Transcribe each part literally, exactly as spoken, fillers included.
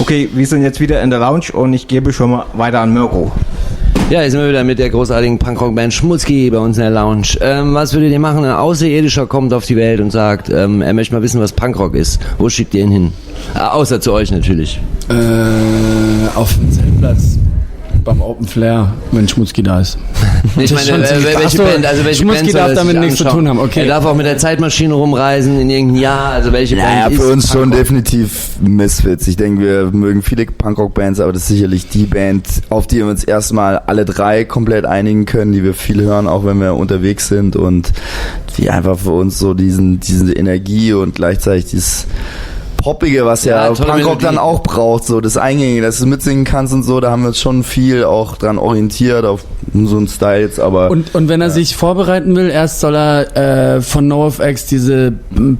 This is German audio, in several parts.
Okay, wir sind jetzt wieder in der Lounge und ich gebe schon mal weiter an Mirko. Ja, jetzt sind wir wieder mit der großartigen Punkrock-Band Schmutzki bei uns in der Lounge. Ähm, was würdet ihr machen? Ein Außerirdischer kommt auf die Welt und sagt, ähm, er möchte mal wissen, was Punkrock ist. Wo schickt ihr ihn hin? Äh, außer zu euch natürlich. Äh, auf dem Zeltplatz. Beim Open Flair, wenn Schmutzki da ist. Ich meine, äh, welche Achso, Band, also welche Schmutzki Band darf damit nichts zu tun haben, okay. Er darf auch mit der Zeitmaschine rumreisen in irgendein Jahr, also welche naja, Band ist für uns Punkrock? schon definitiv Misfits. Ich denke, wir mögen viele Punkrock-Bands, aber das ist sicherlich die Band, auf die wir uns erstmal alle drei komplett einigen können, die wir viel hören, auch wenn wir unterwegs sind und die einfach für uns so diesen, diese Energie und gleichzeitig dieses Poppige, was ja, Ja, Punkrock Melodie. dann auch braucht, so das Eingängige, dass du mitsingen kannst und so, da haben wir uns schon viel auch dran orientiert, auf so einen Style jetzt, aber... Und, und wenn er sich vorbereiten will, erst soll er äh, von NoFX diese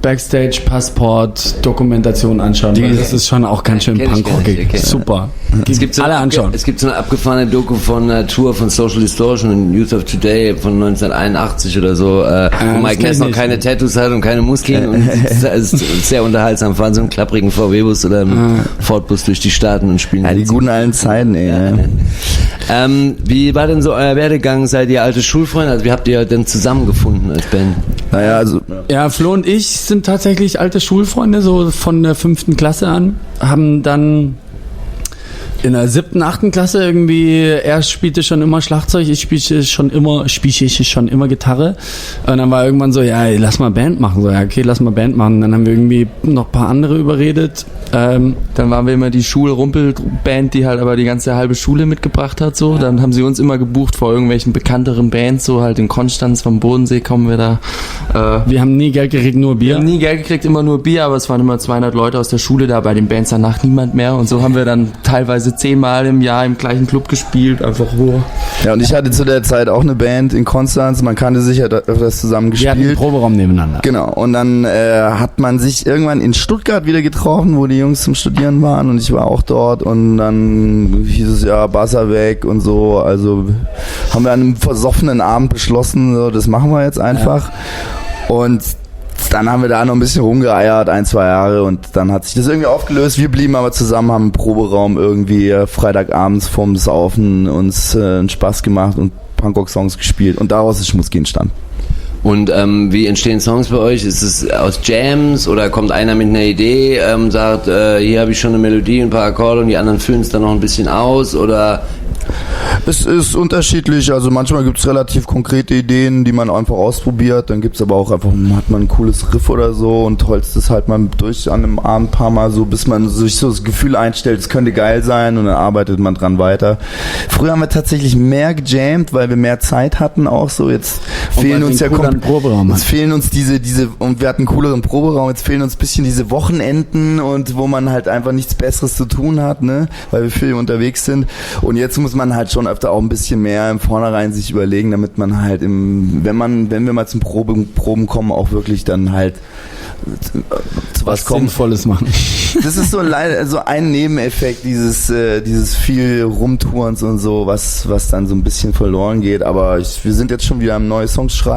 Backstage-Passport-Dokumentation anschauen, Die- weil das ist schon auch ganz schön Kenn ich, kenn ich, punkrockig. kenn ich. Super. Es gibt, so alle eine, anschauen. es gibt so eine abgefahrene Doku von einer Tour von Social Distortion und Youth of Today von neunzehnhunderteinundachtzig oder so, äh, wo das Mike kenn Ness ich noch nicht. keine Tattoos hat und keine Muskeln und es ist sehr unterhaltsam, fahren so einen klapprigen V W-Bus oder einen Ford-Bus durch die Staaten und spielen. ja, die guten alten Zeiten, ey. Ja. Ähm, wie war denn so euer Werdegang? Seid ihr alte Schulfreunde? Also wie habt ihr denn zusammengefunden als Band? Naja, also... Ja, Flo und ich sind tatsächlich alte Schulfreunde, so von der fünften Klasse an, haben dann in der siebten, achten Klasse irgendwie, er spielte schon immer Schlagzeug, ich spielte schon immer, spielte ich schon immer Gitarre. Und dann war irgendwann so, ja, ey, lass mal Band machen. So, ja, okay, lass mal Band machen. Dann haben wir irgendwie noch ein paar andere überredet. Ähm, dann waren wir immer die Schulrumpelband, die halt aber die ganze halbe Schule mitgebracht hat, so. Dann haben sie uns immer gebucht vor irgendwelchen bekannteren Bands, so halt in Konstanz vom Bodensee kommen wir da. Äh, Wir haben nie Geld gekriegt, nur Wir Bier. haben nie Geld gekriegt, immer nur Bier, aber es waren immer zweihundert Leute aus der Schule da, bei den Bands danach niemand mehr und so haben wir dann teilweise zehnmal im Jahr im gleichen Club gespielt, einfach so. Ja, und ich hatte zu der Zeit auch eine Band in Konstanz, man kannte sich ja da- öfters zusammen Wir hatten einen gespielt. Proberaum nebeneinander. Genau, und dann äh, hat man sich irgendwann in Stuttgart wieder getroffen, wo die Jungs zum Studieren waren und ich war auch dort und dann hieß es ja, Basser weg und so, also haben wir an einem versoffenen Abend beschlossen, so, das machen wir jetzt einfach und dann haben wir da noch ein bisschen rumgeeiert, ein, zwei Jahre und dann hat sich das irgendwie aufgelöst. Wir blieben aber zusammen, haben im Proberaum irgendwie äh, Freitagabends vorm Saufen uns äh, einen Spaß gemacht und Punkrock-Songs gespielt und daraus ist Schmutzki entstanden. Und ähm, wie entstehen Songs bei euch? Ist es aus Jams oder kommt einer mit einer Idee, ähm, sagt, äh, hier habe ich schon eine Melodie, ein paar Akkorde und die anderen füllen es dann noch ein bisschen aus oder... Es ist unterschiedlich, also manchmal gibt es relativ konkrete Ideen, die man einfach ausprobiert, dann gibt es aber auch einfach, hat man ein cooles Riff oder so und holzt es halt mal durch an einem Abend ein paar Mal so, bis man sich so das Gefühl einstellt, es könnte geil sein und dann arbeitet man dran weiter. Früher haben wir tatsächlich mehr gejammt, weil wir mehr Zeit hatten auch so, jetzt Und fehlen weil uns wir ja einen cooleren kom- Proberaum jetzt hatten. fehlen uns diese, diese, und wir hatten einen cooleren Proberaum, jetzt fehlen uns ein bisschen diese Wochenenden und wo man halt einfach nichts Besseres zu tun hat, ne, weil wir viel unterwegs sind und jetzt muss man halt schon öfter auch ein bisschen mehr im Vornherein sich überlegen, damit man halt im, wenn man, wenn wir mal zum Proben, Proben kommen, auch wirklich dann halt zu, zu was Was kommt. Sinnvolles machen. Das ist so leider so ein Nebeneffekt dieses, äh, dieses viel Rumtourens und so, was, was dann so ein bisschen verloren geht, aber ich, wir sind jetzt schon wieder am neuen Songs schreiben.